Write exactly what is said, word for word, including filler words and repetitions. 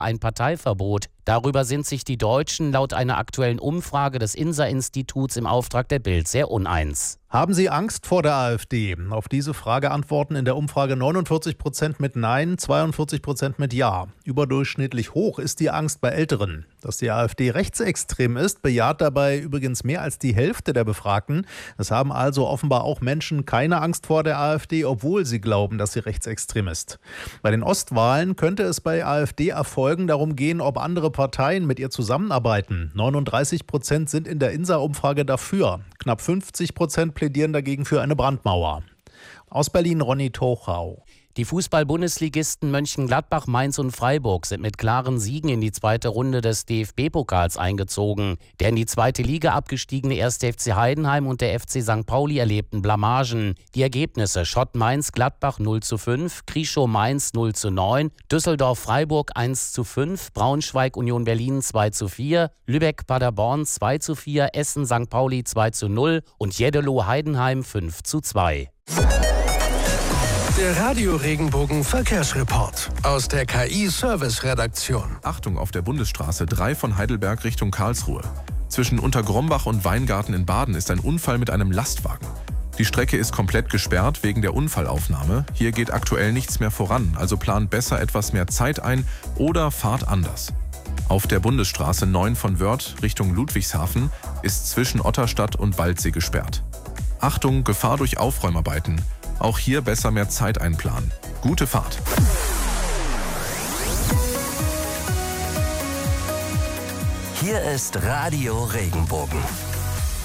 ein Parteiverbot. Darüber sind sich die Deutschen laut einer aktuellen Umfrage des INSA-Instituts im Auftrag der Bild sehr uneins. Haben Sie Angst vor der AfD? Auf diese Frage antworten in der Umfrage neunundvierzig Prozent mit Nein, zweiundvierzig Prozent mit Ja. Überdurchschnittlich hoch ist die Angst bei Älteren. Dass die AfD rechtsextrem ist, bejaht dabei übrigens mehr als die Hälfte der Befragten. Es haben also offenbar auch Menschen keine Angst vor der AfD, obwohl sie glauben, dass sie rechtsextrem ist. Bei den Ostwahlen könnte es bei AfD-Erfolgen darum gehen, ob andere Parteien mit ihr zusammenarbeiten. neununddreißig Prozent sind in der INSA-Umfrage dafür. Knapp fünfzig Prozent plädieren dagegen für eine Brandmauer. Aus Berlin Ronny Tochau. Die Fußball-Bundesligisten Mönchengladbach, Mainz und Freiburg sind mit klaren Siegen in die zweite Runde des D F B-Pokals eingezogen. Der in die zweite Liga abgestiegene erste F C Heidenheim und der F C Sankt Pauli erlebten Blamagen. Die Ergebnisse: Schott Mainz-Gladbach null zu fünf, Krieschow Mainz null zu neun, Düsseldorf-Freiburg eins zu fünf, Braunschweig-Union Berlin zwei zu vier, Lübeck-Paderborn zwei zu vier, Essen-Sankt Pauli zwei zu null und Jeddelo-Heidenheim fünf zu zwei. Der Radio-Regenbogen Verkehrsreport aus der K I-Service-Redaktion. Achtung auf der Bundesstraße drei von Heidelberg Richtung Karlsruhe. Zwischen Untergrombach und Weingarten in Baden ist ein Unfall mit einem Lastwagen. Die Strecke ist komplett gesperrt wegen der Unfallaufnahme. Hier geht aktuell nichts mehr voran, also plant besser etwas mehr Zeit ein oder fahrt anders. Auf der Bundesstraße neun von Wörth Richtung Ludwigshafen ist zwischen Otterstadt und Waldsee gesperrt. Achtung, Gefahr durch Aufräumarbeiten. Auch hier besser mehr Zeit einplanen. Gute Fahrt! Hier ist Radio Regenbogen.